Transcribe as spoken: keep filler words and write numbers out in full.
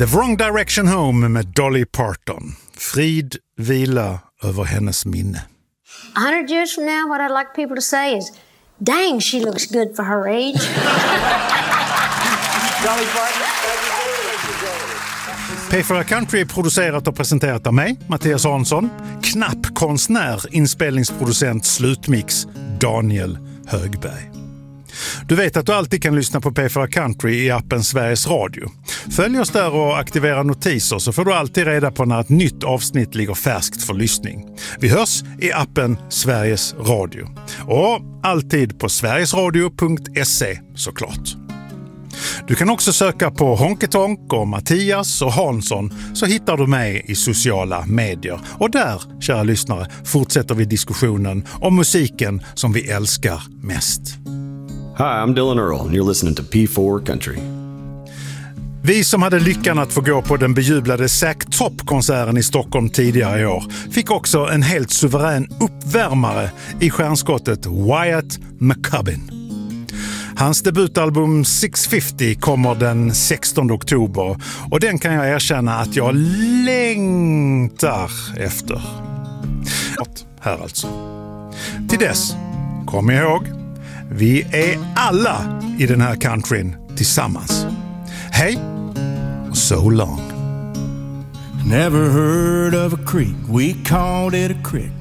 The Wrong Direction Home med Dolly Parton. Frid vila över hennes minne. A hundred years from now, what I'd like people to say is, dang, she looks good for her age. Dolly Parton. P fyra Country är producerat och presenterat av mig, Mattias Hansson. Knappkonstnär, inspelningsproducent, slutmix, Daniel Högberg. Du vet att du alltid kan lyssna på P fyra Country i appen Sveriges Radio. Följ oss där och aktivera notiser så får du alltid reda på när ett nytt avsnitt ligger färskt för lyssning. Vi hörs i appen Sveriges Radio. Och alltid på sverigesradio punkt se såklart. Du kan också söka på Honketonk och Mattias och Hansson så hittar du mig i sociala medier. Och där, kära lyssnare, fortsätter vi diskussionen om musiken som vi älskar mest. Hi, I'm Dylan Earl and you're listening to P fyra Country. Vi som hade lyckan att få gå på den bejublade Zack Top-konserten i Stockholm tidigare i år fick också en helt suverän uppvärmare i stjärnskottet Wyatt McCubbin. Hans debutalbum sexhundrafemtio kommer den sextonde oktober och den kan jag erkänna att jag längtar efter. Här alltså. Till dess, kom ihåg, vi är alla i den här countryn tillsammans. Hej och so long. Never heard of a creek, we called it a creek.